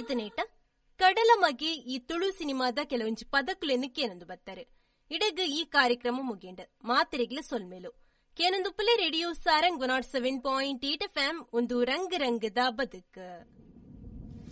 ಇಂಚುತನೇಟ ಕಡಲ ಮಗೆ ಈ ತುಳು ಸಿನಿಮಾದ ಕೆಲವೊಂಜಿ ಪದಕುಲೆನ್ನು ಕೇನೊಂದು ಬರ್ತಾರೆ. ಇಡಗ ಈ ಕಾರ್ಯಕ್ರಮ ಮುಗಿಂಡ ಮಾತೆರೆಗ್ಲ ಸೊಲ್ಮೇಲು ಕೇನೊಂದು ಪುಲೆ ರೇಡಿಯೋ ಸಾರಂಗ್ 107.8 FM ಒಂದು ರಂಗ್ ರಂಗದ ಬದುಕು.